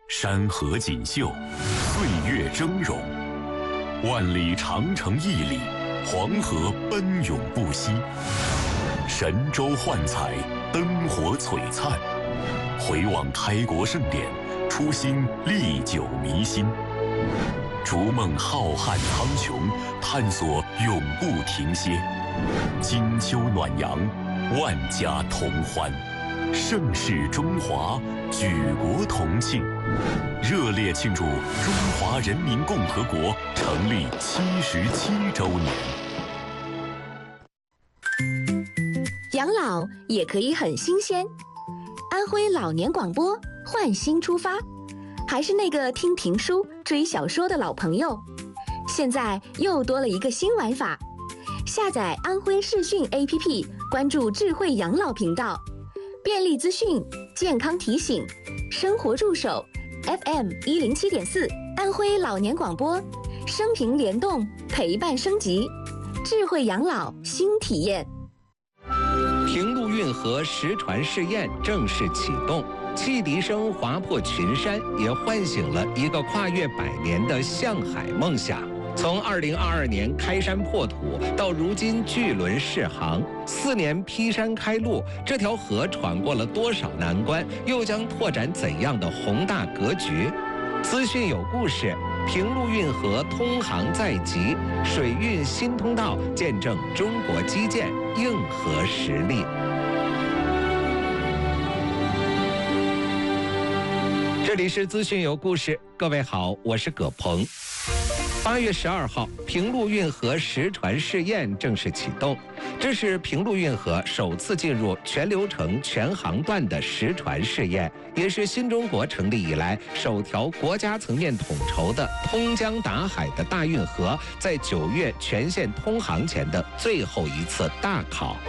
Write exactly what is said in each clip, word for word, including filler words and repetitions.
山河锦绣，岁月峥嵘，万里长城屹立，黄河奔涌不息，神州幻彩，灯火璀璨。回望开国盛典，初心历久弥新。逐梦浩瀚苍穹，探索永不停歇。金秋暖阳，万家同欢，盛世中华，举国同庆，热烈庆祝中华人民共和国成立七十七周年。 养老也可以很新鲜。安徽老年广播换新出发，还是那个听评书、追小说的老朋友，现在又多了一个新玩法。下载安徽视讯 A P P， 关注智慧养老频道，便利资讯、健康提醒、生活助手 F M 一零七点四，安徽老年广播，生平联动，陪伴升级，智慧养老新体验。 平陆运河实船试验正式启动，汽笛声划破群山，也唤醒了一个跨越百年的向海梦想。从二零二二年开山破土到如今巨轮试航，四年劈山开路，这条河闯过了多少难关，又将拓展怎样的宏大格局？资讯有故事，平陆运河通航在即，水运新通道见证中国基建硬核实力。这里是资讯有故事，各位好，我是葛鹏。八月十二号，平陆运河实船试验正式启动。这是平陆运河首次进入全流程全航段的实船试验，也是新中国成立以来首条国家层面统筹的通江达海的大运河，在九月全线通航前的最后一次大考。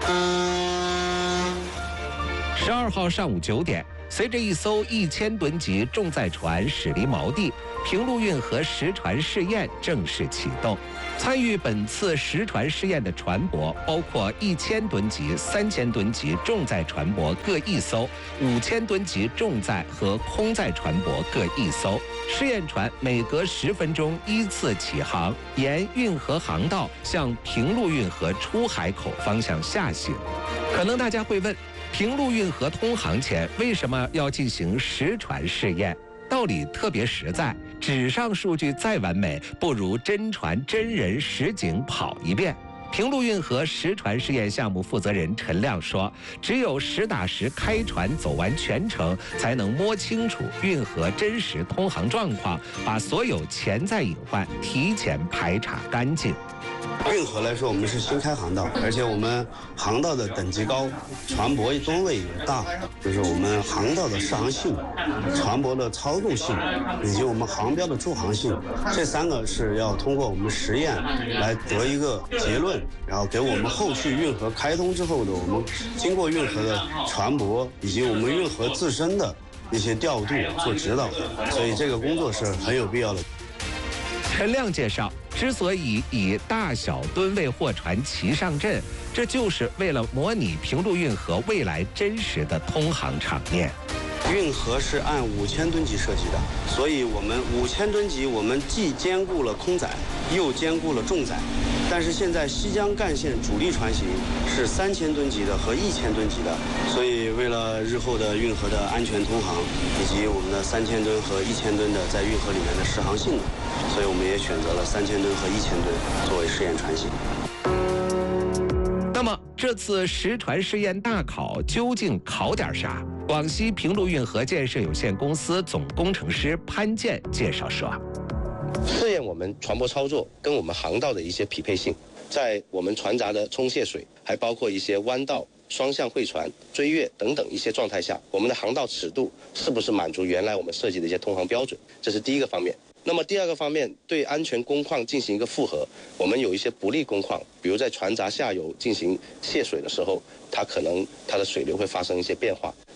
十二号上午九点，随着一艘一千吨级重载船驶离锚地，平陆运河实船试验正式启动。参与本次实船试验的船舶包括一千吨级、三千吨级重载船舶各一艘，五千吨级重载和空载船舶各一艘。试验船每隔十分钟依次起航，沿运河航道向平陆运河出海口方向下行。可能大家会问，平陆运河通航前为什么要进行实船试验？道理特别实在，纸上数据再完美，不如真船真人实景跑一遍。平陆运河实船试验项目负责人陈亮说，只有实打实开船走完全程，才能摸清楚运河真实通航状况，把所有潜在隐患提前排查干净。 运河来说，我们是新开航道，而且我们航道的等级高，船舶吨位也大，就是我们航道的适航性、船舶的操纵性以及我们航标的驻航性，这三个是要通过我们实验来得一个结论，然后给我们后续运河开通之后的我们经过运河的船舶以及我们运河自身的一些调度做指导，所以这个工作是很有必要的。 陈亮介绍，之所以以大小吨位货船齐上阵，这就是为了模拟平陆运河未来真实的通航场面。 运河是按五千吨级设计的，所以我们五千吨级我们既兼顾了空载，又兼顾了重载。但是现在西江干线主力船型是三千吨级的和一千吨级的，所以为了日后的运河的安全通航，以及我们的三千吨和一千吨的在运河里面的适航性能，所以我们也选择了三千吨和一千吨作为试验船型。 那么这次实船试验大考究竟考点啥？广西平陆运河建设有限公司总工程师潘健介绍说， 试验我们船舶操作跟我们航道的一些匹配性，在我们船闸的冲卸水，还包括一些弯道、双向会船、追月等等一些状态下，我们的航道尺度是不是满足原来我们设计的一些通航标准，这是第一个方面。那么第二个方面，对安全工况进行一个复核，我们有一些不利工况，比如在船闸下游进行泄水的时候，它可能它的水流会发生一些变化，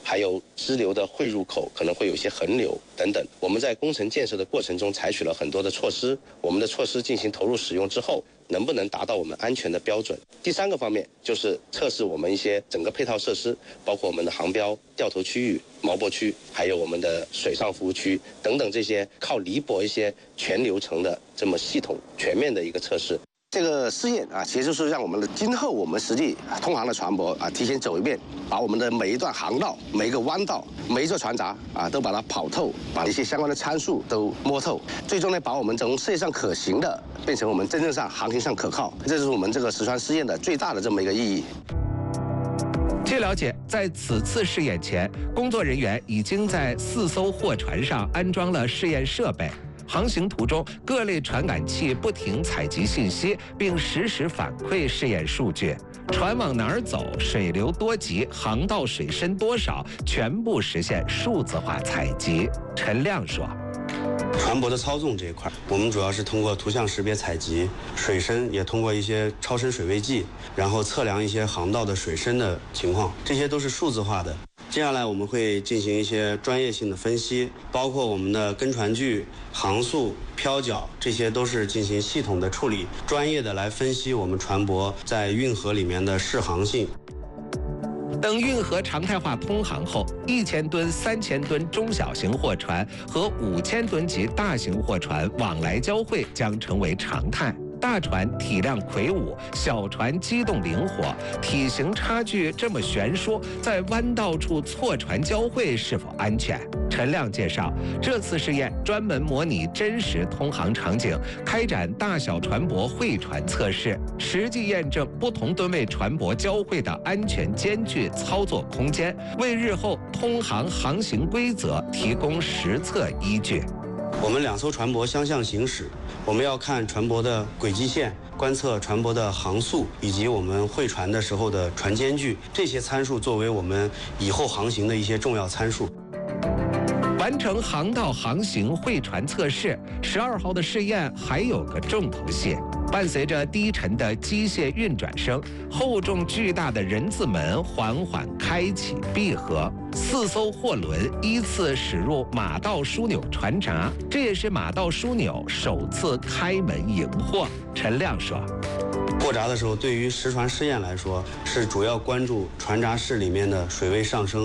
还有支流的汇入口可能会有一些横流等等。我们在工程建设的过程中采取了很多的措施，我们的措施进行投入使用之后，能不能达到我们安全的标准？第三个方面就是测试我们一些整个配套设施，包括我们的航标、掉头区域、锚泊区，还有我们的水上服务区等等这些靠离泊一些全流程的这么系统全面的一个测试。这个试验啊，其实就是让我们的今后我们实际通航的船舶啊，提前走一遍，把我们的每一段航道、每一个弯道、每一座船闸啊，都把它跑透，把一些相关的参数都摸透，最终呢，把我们从世界上可行的变成我们真正上航行上可靠，这就是我们这个实船试验的最大的这么一个意义。 据了解，在此次试验前，工作人员已经在四艘货船上安装了试验设备。航行途中，各类传感器不停采集信息，并实时反馈试验数据。船往哪儿走，水流多急，航道水深多少，全部实现数字化采集。陈亮说。 船舶的操纵这一块，我们主要是通过图像识别采集，水深也通过一些超深水位计，然后测量一些航道的水深的情况，这些都是数字化的。接下来我们会进行一些专业性的分析，包括我们的跟船距、航速、漂角，这些都是进行系统的处理，专业的来分析我们船舶在运河里面的适航性。 等运河常态化通航后，一千吨、三千吨中小型货船和五千吨级大型货船往来交汇将成为常态。大船体量魁梧，小船机动灵活，体型差距这么悬殊，在弯道处错船交汇是否安全？陈亮介绍，这次试验专门模拟真实通航场景，开展大小船舶汇船测试，实际验证不同吨位船舶交汇的安全间距操作空间，为日后通航航行规则提供实测依据。 我们两艘船舶相向行驶，我们要看船舶的轨迹线，观测船舶的航速，以及我们汇船的时候的船间距，这些参数作为我们以后航行的一些重要参数。 完成航道航行汇船测试，十二号的试验还有个重头戏。伴随着低沉的机械运转声，厚重巨大的人字门缓缓开启闭合，四艘货轮依次驶入马道枢纽船闸，这也是马道枢纽首次开门迎货。陈亮说。 过闸的时候，对于实船试验来说，是主要关注船闸室里面的水位上升